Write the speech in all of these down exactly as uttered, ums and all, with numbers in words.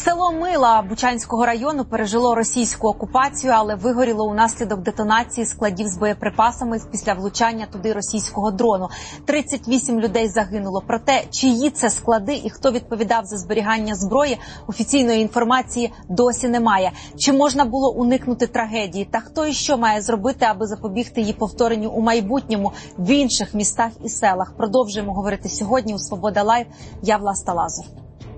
Село Мила Бучанського району пережило російську окупацію, але вигоріло унаслідок детонації складів з боєприпасами після влучання туди російського дрону. тридцять вісім людей загинуло. Про те, чиї це склади і хто відповідав за зберігання зброї, офіційної інформації досі немає. Чи можна було уникнути трагедії? Та хто і що має зробити, аби запобігти її повторенню у майбутньому в інших містах і селах? Продовжуємо говорити сьогодні у «Свобода Лайв». Я Власта Лазар.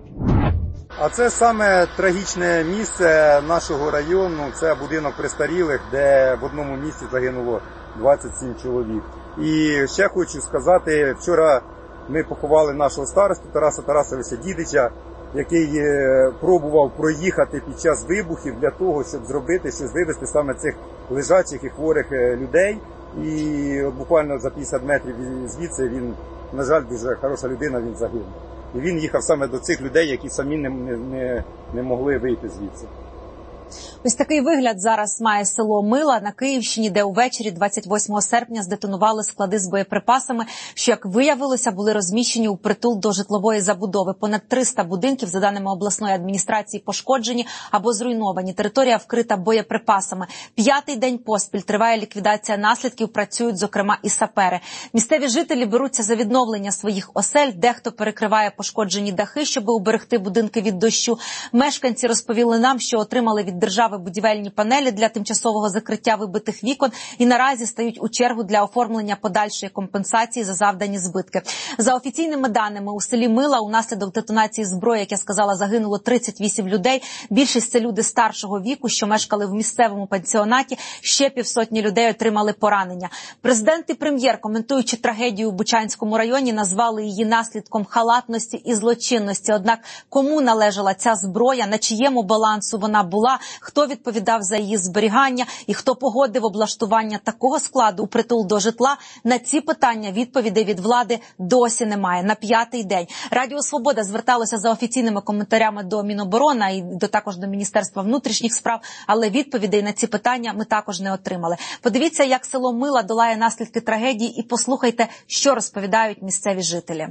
А це саме трагічне місце нашого району, це будинок престарілих, де в одному місці загинуло двадцять сім чоловік. І ще хочу сказати, вчора ми поховали нашого старосту Тараса Тарасовича Дідича, який пробував проїхати під час вибухів для того, щоб зробити щось, вивезти саме цих лежачих і хворих людей. І от буквально за п'ятдесят метрів звідси він, на жаль, дуже хороша людина, він загинув. І він їхав саме до цих людей, які самі не, не, не могли вийти звідси. Ось такий вигляд зараз має село Мила на Київщині, де увечері двадцять восьмого серпня здетонували склади з боєприпасами, що, як виявилося, були розміщені у притул до житлової забудови. Понад триста будинків, за даними обласної адміністрації, пошкоджені або зруйновані. Територія вкрита боєприпасами. П'ятий день поспіль триває ліквідація наслідків, працюють, зокрема, і сапери. Місцеві жителі беруться за відновлення своїх осель, дехто перекриває пошкоджені дахи, щоб уберегти будинки від дощу. Мешканці розповіли нам, що отримали від держави будівельні панелі для тимчасового закриття вибитих вікон і наразі стають у чергу для оформлення подальшої компенсації за завдані збитки. За офіційними даними, у селі Мила унаслідок детонації зброї, як я сказала, загинуло тридцять вісім людей. Більшість це люди старшого віку, що мешкали в місцевому пансіонаті. Ще півсотні людей отримали поранення. Президент і прем'єр, коментуючи трагедію у Бучанському районі, назвали її наслідком халатності і злочинності. Однак кому належала ця зброя, на чиєму балансу вона була, хто відповідав за її зберігання і хто погодив облаштування такого складу у притул до житла, на ці питання відповідей від влади досі немає. На п'ятий день. Радіо «Свобода» зверталося за офіційними коментарями до Міноборони і до, також до Міністерства внутрішніх справ, але відповідей на ці питання ми також не отримали. Подивіться, як село Мила долає наслідки трагедії, і послухайте, що розповідають місцеві жителі.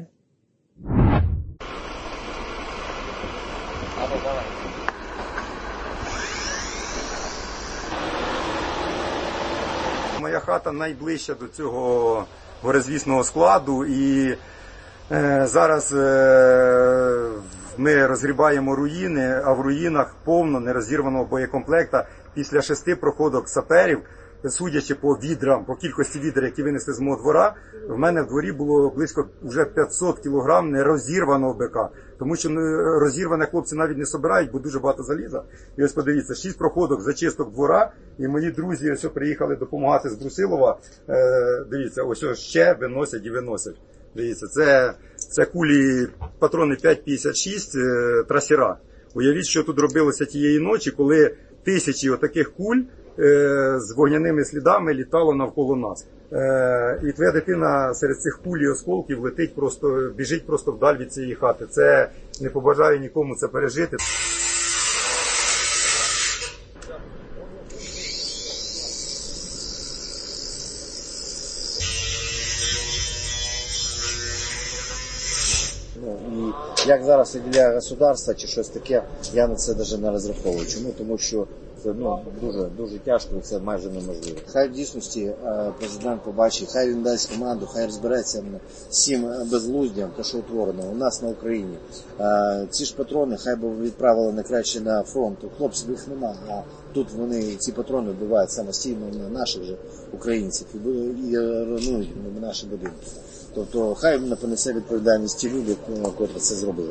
Моя хата найближча до цього горизвісного складу, і е, зараз е, ми розгрібаємо руїни, а в руїнах повно нерозірваного боєкомплекта. Після шести проходок саперів, судячи по відрам, по кількості відер, які винесли з мого двора, в мене в дворі було близько вже п'ятсот кілограм нерозірваного БК. Тому що розірване хлопці навіть не собирають, бо дуже багато заліза. І ось подивіться, шість проходок зачисток двора, і мої друзі ось приїхали допомагати з Брусилова. Е, дивіться, ось ще виносять і виносять. Дивіться, це, це кулі, патрони п'ять п'ятдесят шість е, трасера. Уявіть, що тут робилося тієї ночі, коли тисячі отаких куль е, з вогняними слідами літало навколо нас. Е, і твоя дитина серед цих куль і осколків летить просто, біжить просто вдаль від цієї хати. Це не побажаю нікому це пережити. І як зараз виділяє государство чи щось таке, я на це навіть не розраховую. Чому? Тому що це ну, дуже, дуже тяжко і це майже неможливо. Хай в дійсності президент побачить, хай він дасть команду, хай розбереться з цим безглуздям, те, що утворено у нас на Україні. Ці ж патрони хай би відправили не краще на фронт. У хлопців їх нема, а тут вони ці патрони вбивають самостійно на наших же українців і руйнують наші будинки. Тобто хай не понесе відповідальність ті люди, які це зробили.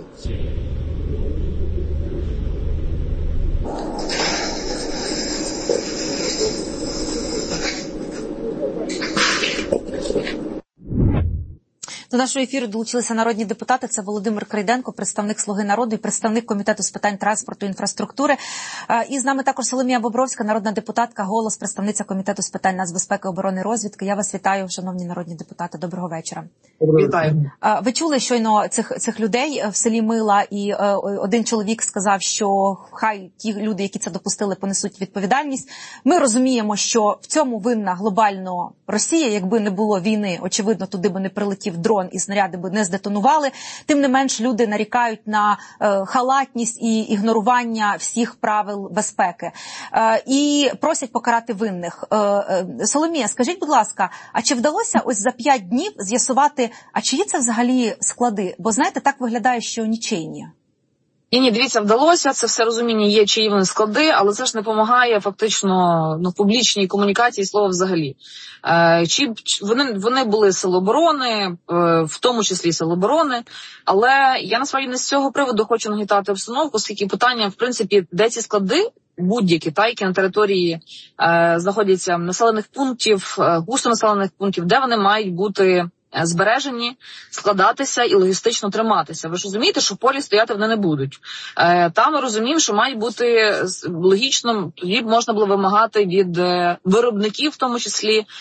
До нашого ефіру долучилися народні депутати. Це Володимир Крейденко, представник «Слуги народу» і представник Комітету з питань транспорту і інфраструктури. І з нами також Соломія Бобровська, народна депутатка, голос, представниця Комітету з питань нацбезпеки, оборони і розвідки. Я вас вітаю, шановні народні депутати. Доброго вечора. Вітаю. Ви чули щойно цих, цих людей в селі Мила, і один чоловік сказав, що хай ті люди, які це допустили, понесуть відповідальність. Ми розуміємо, що в цьому винна глобально Росія. Якби не було війни, очевидно, туди би не прилетів дрон дрон і снаряди би не здетонували. Тим не менш, люди нарікають на е, халатність і ігнорування всіх правил безпеки. Е, і просять покарати винних. Е, е, Соломія, скажіть, будь ласка, а чи вдалося ось за п'ять днів з'ясувати, а чиї це взагалі склади? Бо, знаєте, так виглядає, що нічийні. Ні, ні, дивіться, вдалося, це все розуміння є, чиї вони склади, але це ж не допомагає фактично ну, в публічній комунікації слова взагалі. Е, чи вони, вони були Сил оборони, е, в тому числі Сил оборони, але я насправді не з цього приводу хочу нагнітати обстановку, оскільки питання, в принципі, де ці склади, будь-які, та, які на території е, знаходяться населених пунктів, е, густо населених пунктів, де вони мають бути збережені, складатися і логістично триматися. Ви ж розумієте, що в полі стояти вони не будуть. Е, там ми розуміємо, що мають бути логічно, тоді можна було вимагати від е, виробників, в тому числі, е,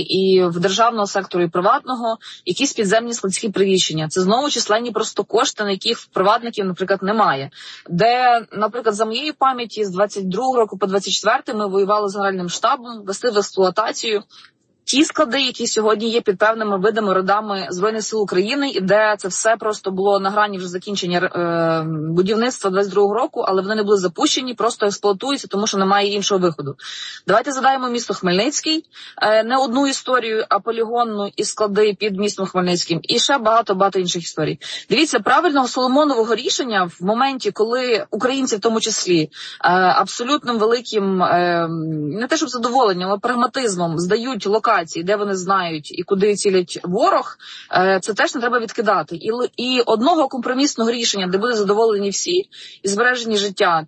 і в державного сектору, і приватного, якісь підземні складські приміщення. Це знову численні просто кошти, на яких приватників, наприклад, немає. Де, наприклад, за моєю пам'яті, з двадцять другого року по двадцять четвертий ми воювали з Генеральним штабом, вести в експлуатацію ті склади, які сьогодні є під певними видами, родами Збройних сил України, і де це все просто було на грані вже закінчення е, будівництва двадцять другого року, але вони не були запущені, просто експлуатуються, тому що немає іншого виходу. Давайте згадаємо місто Хмельницький, е, не одну історію, а полігонну і склади під містом Хмельницьким, і ще багато-багато інших історій. Дивіться, правильного Соломонового рішення в моменті, коли українці в тому числі е, абсолютним великим, е, не те щоб задоволенням, але прагматизмом здають локації, де вони знають і куди цілять ворог, це теж не треба відкидати. І, і одного компромісного рішення, де будуть задоволені всі і збережені життя,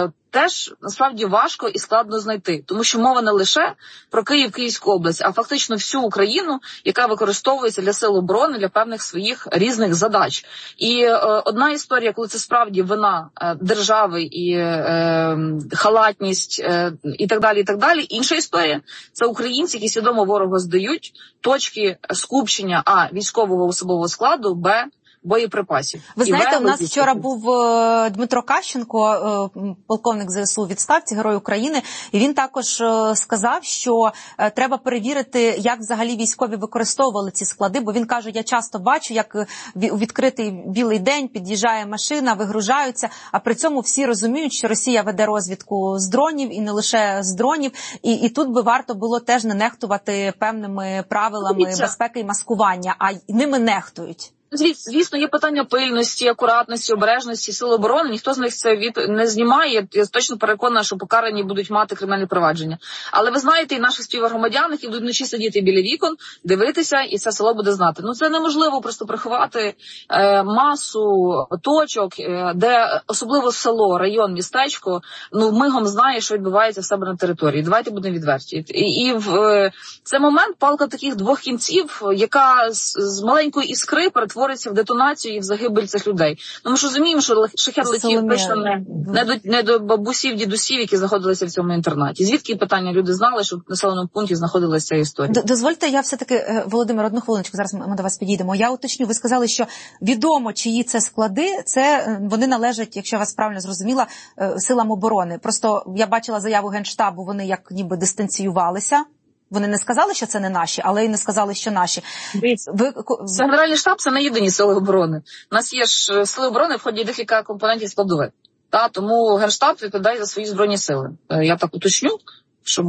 теж насправді важко і складно знайти. Тому що мова не лише про Київ, Київську область, а фактично всю Україну, яка використовується для сил оборони, для певних своїх різних задач. І е, одна історія, коли це справді вина е, держави і е, халатність е, і так далі, і так далі. Інша історія – це українці, які свідомо ворогу здають точки скупчення а. військового особового складу, б. боєприпасів. Ви знаєте, у нас вчора був е, Дмитро Кащенко, е, полковник зе ес у у відставці, Герой України, і він також е, сказав, що е, треба перевірити, як взагалі військові використовували ці склади, бо він каже, я часто бачу, як у відкритий білий день під'їжджає машина, вигружаються, а при цьому всі розуміють, що Росія веде розвідку з дронів і не лише з дронів, і, і тут би варто було теж не нехтувати певними правилами Дивіться. безпеки і маскування, а ними нехтують. Звісно, є питання пильності, акуратності, обережності Сил оборони. Ніхто з них це від не знімає. Я точно переконана, що покарані будуть мати кримінальні провадження. Але ви знаєте, і наших співгромадян, які будуть вночі сидіти біля вікон, дивитися, і це село буде знати. Ну це неможливо просто приховати е, масу точок, е, де особливо село, район, містечко, ну мигом знає, що відбувається в себе на території. Давайте будемо відверті. І, і в е, це момент палка таких двох кінців, яка з, з маленької іскри перетворюється в детонацію і в загибель цих людей. Ну, ми ж розуміємо, що шахет летів точно не, не, до, не до бабусів, дідусів, які знаходилися в цьому інтернаті. Звідки питання? Люди знали, що в населеному пункті знаходилася ця історія. Дозвольте, я все-таки, Володимир, одну хвилиночку, зараз ми до вас підійдемо. Я уточню, ви сказали, що відомо, чиї це склади, це вони належать, якщо я вас правильно зрозуміла, силам оборони. Просто я бачила заяву Генштабу, вони як ніби дистанціювалися. Вони не сказали, що це не наші, але й не сказали, що наші. Ви... Це Генеральний штаб – це не єдині сили оборони. У нас є ж сили оборони, входять декілька компонентів складових. Та, тому Генштаб відповідає за свої збройні сили. Я так уточню, щоб...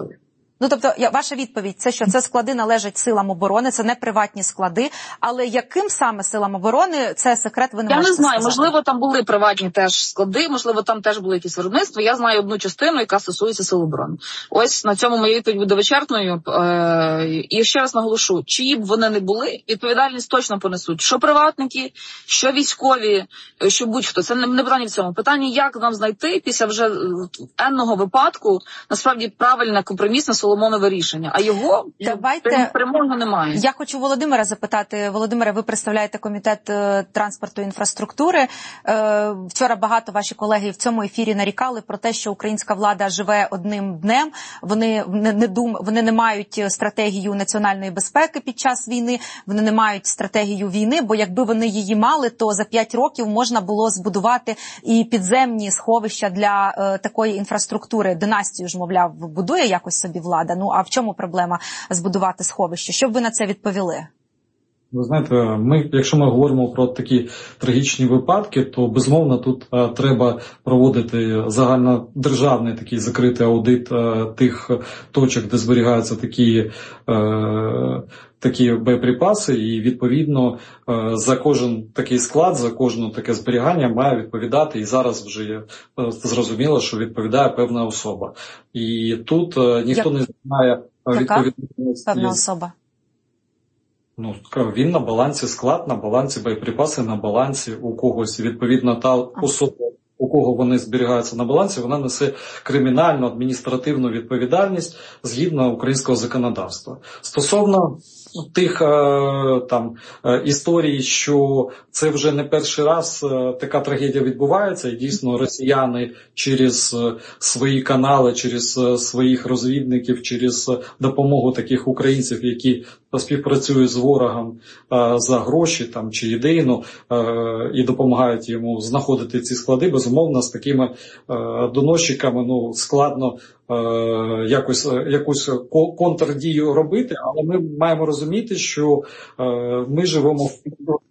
Ну, тобто, ваша відповідь – це що це склади належать силам оборони, це не приватні склади, але яким саме силам оборони, це секрет, ви не я можете сказати. Я не знаю, сказати. можливо, там були приватні теж склади, можливо, там теж були якісь виробництва. Я знаю одну частину, яка стосується сил оборони. Ось на цьому моя відповідь буде вичерпною. Е- і ще раз наголошу, чиї б вони не були, відповідальність точно понесуть. Що приватники, що військові, що будь-хто. Це не питання в цьому. Питання, як нам знайти після вже енного випадку, насправді, правильне, компромісне Соломонове рішення, а його Давайте... перемоги немає. Я хочу Володимира запитати. Володимире, ви представляєте комітет е, транспорту і інфраструктури. Е, вчора багато ваші колеги в цьому ефірі нарікали про те, що українська влада живе одним днем. Вони не, не дум, вони не мають стратегію національної безпеки під час війни, вони не мають стратегію війни, бо якби вони її мали, то за п'ять років можна було збудувати і підземні сховища для е, такої інфраструктури. Династію ж, мовляв, будує якось собі влада. Ну, а в чому проблема збудувати сховище? Що б ви на це відповіли? Ви знаєте, ми, якщо ми говоримо про такі трагічні випадки, то безумовно тут а, треба проводити загальнодержавний такий закритий аудит а, тих точок, де зберігаються такі, а, такі боєприпаси, і відповідно а, за кожен такий склад, за кожне таке зберігання має відповідати, і зараз вже а, зрозуміло, що відповідає певна особа. І тут а, ніхто Я... не знає відповідальності. Певна особа? Ну, він на балансі склад, на балансі боєприпаси, на балансі у когось. Відповідно, та особа, у кого вони зберігаються на балансі, вона несе кримінальну, адміністративну відповідальність згідно українського законодавства. Стосовно тих там історій, що це вже не перший раз така трагедія відбувається, і дійсно росіяни через свої канали, через своїх розвідників, через допомогу таких українців, які співпрацюють з ворогом за гроші там чи ідейно і допомагають йому знаходити ці склади, безумовно, з такими доносчиками ну, складно якось, якусь контрдію робити, але ми маємо розуміти, що ми живемо в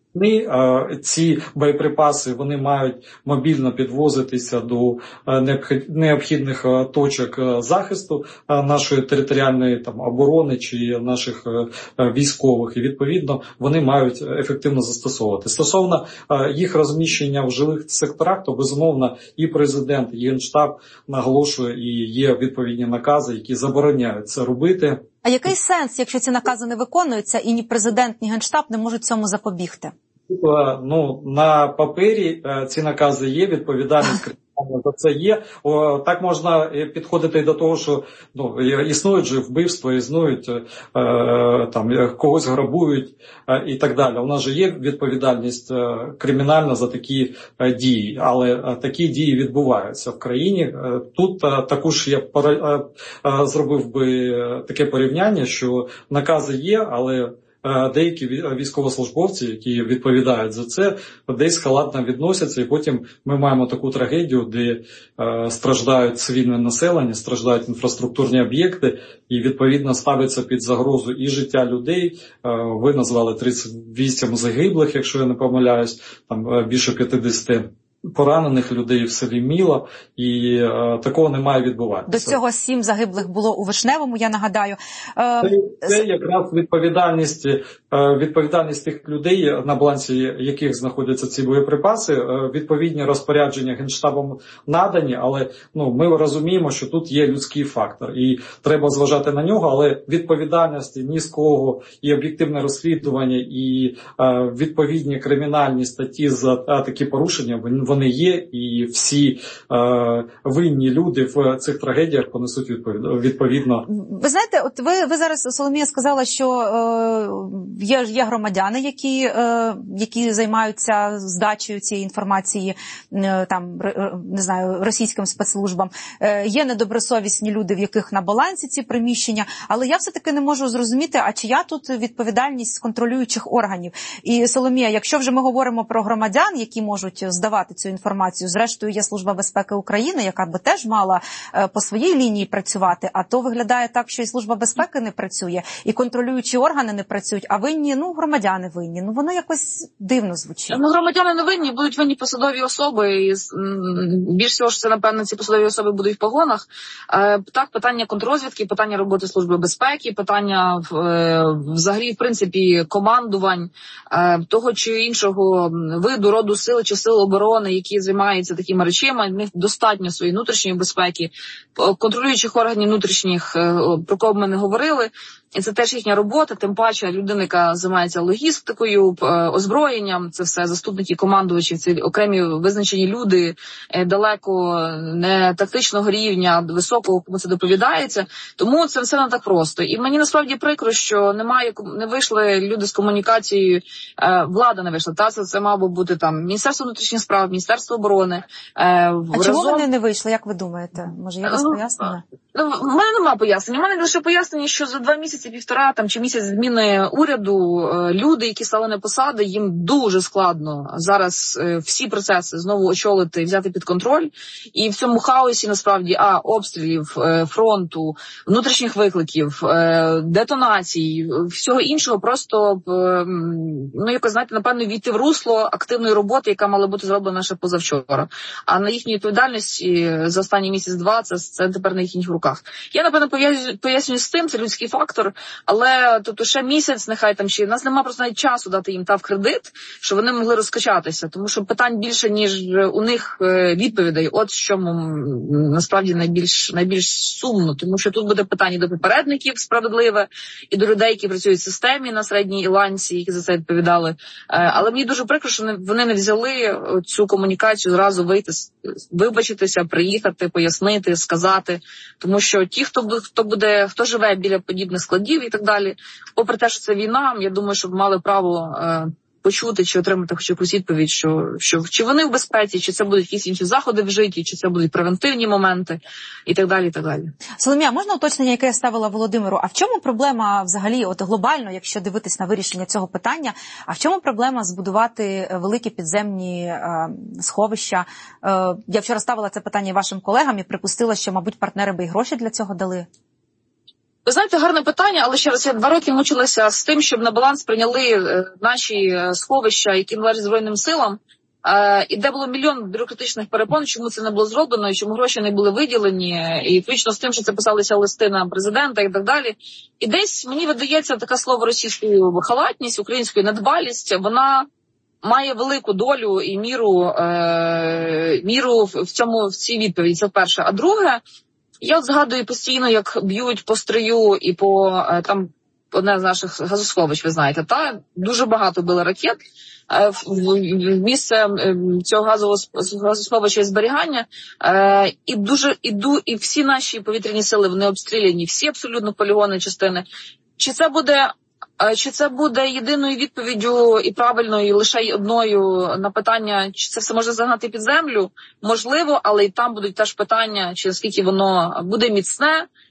ці боєприпаси, вони мають мобільно підвозитися до необхідних точок захисту нашої територіальної там оборони чи наших військових, і відповідно вони мають ефективно застосовувати. Стосовно їх розміщення в жилих секторах, то безумовно і президент, і Генштаб наголошує, і є відповідні накази, які забороняють це робити. А який сенс, якщо ці накази не виконуються, і ні президент, ні Генштаб не можуть цьому запобігти? Ну, на папері ці накази є, відповідальність кримінальна за це є. О, так можна підходити і до того, що ну, існують же вбивства, існують, е, там, когось грабують е, і так далі. У нас же є відповідальність е, кримінальна за такі е, дії, але е, такі дії відбуваються в країні. Е, тут е, також я пора, е, е, зробив би таке порівняння, що накази є, але деякі військовослужбовці, які відповідають за це, десь халатно відносяться, і потім ми маємо таку трагедію, де е, страждають цивільне населення, страждають інфраструктурні об'єкти, і відповідно ставиться під загрозу і життя людей. Е, ви назвали тридцять вісім загиблих, якщо я не помиляюсь, там більше п'ятдесят поранених людей в селі Міла, і е, такого не має відбуватися. До цього сім загиблих було у Вишневому, я нагадаю. Е... Це, це якраз відповідальність, е, відповідальність тих людей, на балансі яких знаходяться ці боєприпаси. Е, відповідні розпорядження Генштабом надані, але ну, ми розуміємо, що тут є людський фактор, і треба зважати на нього, але відповідальності ні з кого, і об'єктивне розслідування, і е, відповідні кримінальні статті за такі порушення, вони є, і всі е, винні люди в цих трагедіях понесуть відповідно. Ви знаєте, от ви, ви зараз, Соломія, сказала, що е, є, є громадяни, які, е, які займаються здачею цієї інформації, е, там, не знаю, російським спецслужбам. Е, є недобросовісні люди, в яких на балансі ці приміщення, але я все-таки не можу зрозуміти, а чия тут відповідальність контролюючих органів. І, Соломія, якщо вже ми говоримо про громадян, які можуть здавати цю інформацію. Зрештою, є Служба безпеки України, яка би теж мала е, по своїй лінії працювати, а то виглядає так, що і Служба безпеки не працює, і контролюючі органи не працюють, а винні, ну, громадяни винні. Ну, воно якось дивно звучить. Ну, громадяни не винні, будуть винні посадові особи, і більш всього, що це, напевно, ці посадові особи будуть в погонах. Е, так, питання контррозвідки, питання роботи Служби безпеки, питання е, взагалі, в принципі, командувань е, того чи іншого виду, роду сил чи сил оборони, які займаються такими речами, в них достатньо своєї внутрішньої безпеки, контролюючих органів внутрішніх, про кого ми не говорили, і це теж їхня робота, тим паче людина, яка займається логістикою, озброєнням, це все заступники командувачів, це окремі визначені люди, далеко не тактичного рівня, високого, кому це доповідається, тому це все не так просто. І мені насправді прикро, що немає, не вийшли люди з комунікацією, влада не вийшла, та це, це мав би бути там Міністерство внутрішніх справ, Міністерство оборони. А разом... чому вони не вийшли, як ви думаєте? Може, є якесь пояснення? Ну, в мене немає пояснення. У мене лише пояснення, що за два місяці місяці-півтора там чи місяць зміни уряду, люди, які стали на посади, їм дуже складно зараз всі процеси знову очолити, взяти під контроль. І в цьому хаосі, насправді, а, обстрілів, фронту, внутрішніх викликів, детонацій, всього іншого, просто, ну, якось, знаєте, напевно, війти в русло активної роботи, яка мала бути зроблена ще позавчора. А на їхній відповідальності за останній місяць-два це, це тепер на їхніх руках. Я, напевно, пояснюю з тим, це людський фактор, але тобто ще місяць, нехай там ще, в нас немає просто навіть часу дати їм та в кредит, щоб вони могли розкачатися, тому що питань більше, ніж у них відповідей. От що насправді найбільш, найбільш сумно, тому що тут буде питання до попередників справедливе, і до людей, які працюють в системі на середній ланці, які за це відповідали. Але мені дуже прикро, що вони не взяли цю комунікацію зразу вийти, вибачитися, приїхати, пояснити, сказати, тому що ті, хто буде, хто буде, хто живе біля подібних складів і так далі, попри те, що це війна, я думаю, щоб мали право е, почути чи отримати хоч якусь відповідь, що, що чи вони в безпеці, чи це будуть якісь інші заходи вжиті, чи це будуть превентивні моменти і так далі, і так далі. Соломія, можна уточнення, яке я ставила Володимиру? А в чому проблема взагалі, от глобально, якщо дивитись на вирішення цього питання, а в чому проблема збудувати великі підземні е, сховища? Е, я вчора ставила це питання вашим колегам і припустила, що, мабуть, партнери би і гроші для цього дали. Ви знаєте, гарне питання, але ще раз, я два роки мучилася з тим, щоб на баланс прийняли наші сховища, які належать Збройним силам, і де було мільйон бюрократичних перепон, чому це не було зроблено, і чому гроші не були виділені, і включно з тим, що це писалися листи на президента і так далі. І десь, мені видається, таке слово російською халатність, українською недбалість, вона має велику долю і міру, е, міру в цьому, в цій відповіді, це перше. А друге, я от згадую постійно, як б'ють по Стрию і по, там, одне з наших газосховищ, ви знаєте, та дуже багато було ракет в місце цього газового газосховища і зберігання, і дуже, і, і всі наші повітряні сили, вони обстріляні, всі абсолютно полігонні частини. Чи це буде... Чи це буде єдиною відповіддю і правильною, лише одною на питання, чи це все можна загнати під землю? Можливо, але і там будуть теж питання, чи наскільки воно буде міцне,